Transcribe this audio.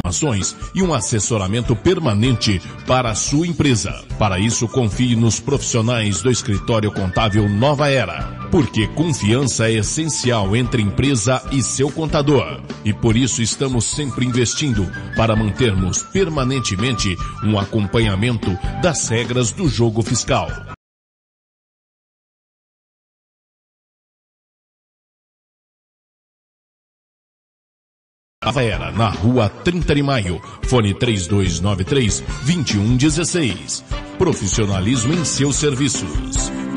informações e um assessoramento permanente para a sua empresa. Para isso, confie nos profissionais do Escritório Contábil Nova Era, porque confiança é essencial entre empresa e seu contador. E por isso estamos sempre investindo para mantermos permanentemente um acompanhamento das regras do jogo fiscal. Nova Era, na rua 30 de maio, fone 3293-2116. Profissionalismo em seus serviços.